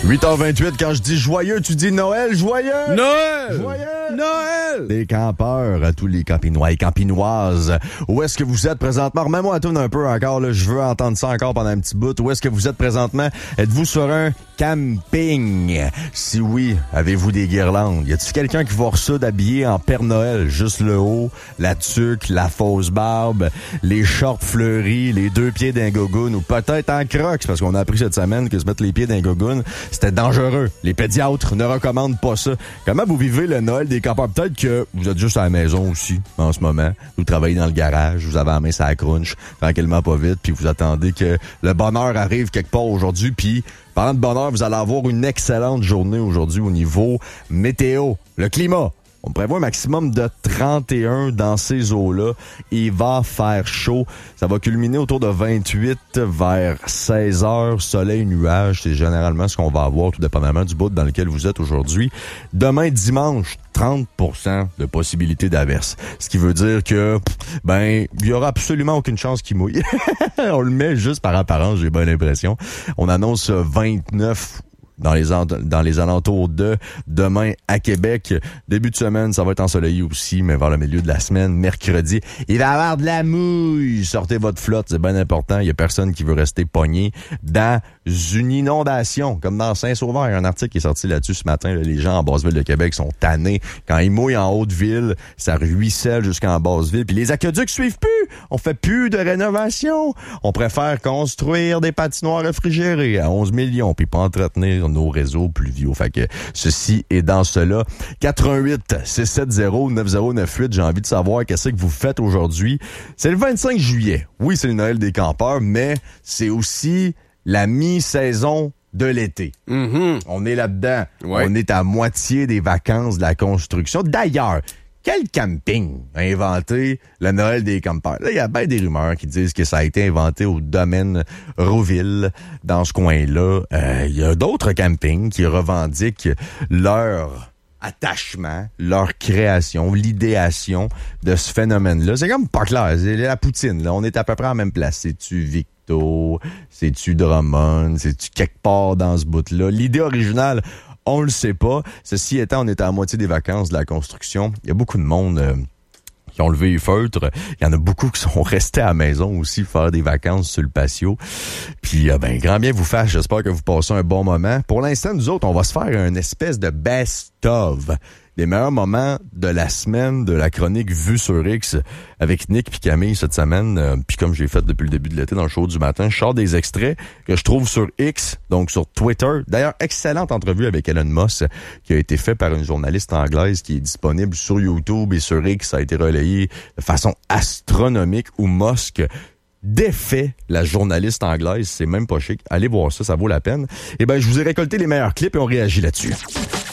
8h28, quand je dis joyeux, tu dis Noël, joyeux! Noël! Joyeux! Noël! Des campeurs, à tous les campinois et campinoises. Où est-ce que vous êtes présentement? Remets-moi à tourner un peu encore, là. Je veux entendre ça encore pendant un petit bout. Où est-ce que vous êtes présentement? Êtes-vous sur un camping? Si oui, avez-vous des guirlandes? Y a-t-il quelqu'un qui va reçu d'habiller en Père Noël? Juste le haut, la tuque, la fausse barbe, les shorts fleuris, les 2 pieds d'un gogoon, ou peut-être en crocs, parce qu'on a appris cette semaine que se mettre les pieds d'un gogoon, c'était dangereux. Les pédiatres ne recommandent pas ça. Comment vous vivez le Noël des campeurs? Peut-être que vous êtes juste à la maison aussi, en ce moment. Vous travaillez dans le garage, vous avez la main sur la crunch, tranquillement pas vite, puis vous attendez que le bonheur arrive quelque part aujourd'hui, puis parlant de bonheur, vous allez avoir une excellente journée aujourd'hui au niveau météo. Le climat. On prévoit un maximum de 31 dans ces eaux-là. Il va faire chaud. Ça va culminer autour de 28 vers 16 heures. Soleil, nuages, c'est généralement ce qu'on va avoir, tout dépendamment du bout dans lequel vous êtes aujourd'hui. Demain, dimanche, 30% de possibilité d'averse. Ce qui veut dire que, il y aura absolument aucune chance qu'il mouille. On le met juste par apparence, j'ai bien l'impression. On annonce 29 dans les alentours de demain à Québec. Début de semaine, ça va être ensoleillé aussi, mais vers le milieu de la semaine, mercredi, il va y avoir de la mouille. Sortez votre flotte, c'est bien important. Il y a personne qui veut rester pogné dans une inondation, comme dans Saint-Sauveur. Il y a un article qui est sorti là-dessus ce matin. Là, les gens en Basse-Ville de Québec sont tannés. Quand ils mouillent en Haute-Ville, ça ruisselle jusqu'en Basse-Ville. Puis les aqueducs suivent plus. On fait plus de rénovation. On préfère construire des patinoires réfrigérées à 11 millions, puis pas entretenir nos réseaux pluviaux. Fait que ceci est dans cela. 88-670-9098. J'ai envie de savoir qu'est-ce que vous faites aujourd'hui. C'est le 25 juillet. Oui, c'est le Noël des campeurs, mais c'est aussi la mi-saison de l'été. Mm-hmm. On est là-dedans. Ouais. On est à moitié des vacances de la construction. D'ailleurs, quel camping a inventé le Noël des campeurs? Là, il y a bien des rumeurs qui disent que ça a été inventé au domaine Rouville, dans ce coin-là. Il y a d'autres campings qui revendiquent leur attachement, leur création, l'idéation de ce phénomène-là. C'est comme pas clair. C'est la poutine, là. On est à peu près à la même place. C'est-tu Victo? C'est-tu Drummond? C'est-tu quelque part dans ce bout-là? L'idée originale, on le sait pas. Ceci étant, on est à la moitié des vacances de la construction. Il y a beaucoup de monde qui ont levé les feutres. Il y en a beaucoup qui sont restés à la maison aussi faire des vacances sur le patio. Puis, grand bien vous fasse. J'espère que vous passez un bon moment. Pour l'instant, nous autres, on va se faire une espèce de best-of des meilleurs moments de la semaine de la chronique Vue sur X avec Nick puis Camille cette semaine. Puis comme j'ai fait depuis le début de l'été dans le show du matin, je sors des extraits que je trouve sur X, donc sur Twitter. D'ailleurs, excellente entrevue avec Elon Musk qui a été faite par une journaliste anglaise qui est disponible sur YouTube et sur X. Ça a été relayé de façon astronomique où Musk défait la journaliste anglaise. C'est même pas chic. Allez voir ça, ça vaut la peine. Je vous ai récolté les meilleurs clips et on réagit là-dessus.